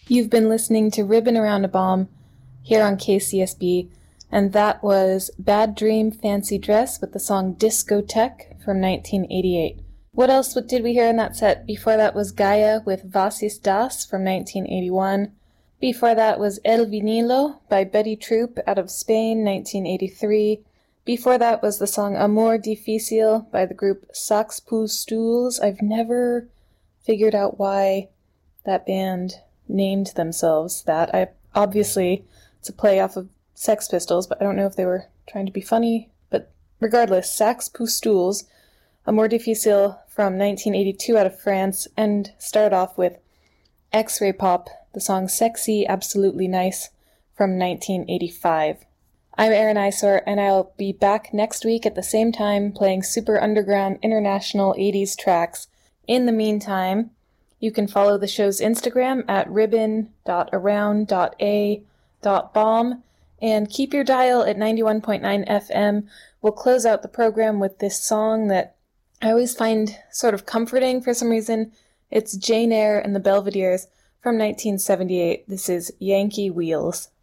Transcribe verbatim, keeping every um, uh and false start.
You've been listening to Ribbon Around a Bomb here on K C S B, and that was Bad Dream Fancy Dress with the song Discotheque from nineteen eighty-eight. What else did we hear in that set? Before that was Gaia with Was ist das from nineteen eighty-one. Before that was El Vinilo by Betty Troop out of Spain, nineteen eighty-three. Before that was the song Amor Difícil by the group Sax Pous Stools. I've never figured out why that band named themselves that. I obviously, it's a play off of Sex Pistols, but I don't know if they were trying to be funny. But regardless, Sax Pous Stools, Amor Difícil from nineteen eighty-two out of France, and start off with X-Ray Pop, the song Sexy Absolutely Nice from nineteen eighty-five. I'm Erin Isor, and I'll be back next week at the same time playing super underground international eighties tracks. In the meantime, you can follow the show's Instagram at ribbon dot around dot a dot bomb and keep your dial at ninety-one point nine F M. We'll close out the program with this song that I always find sort of comforting for some reason. It's Jane Eyre and the Belvederes from nineteen seventy-eight. This is Yankee Wheels.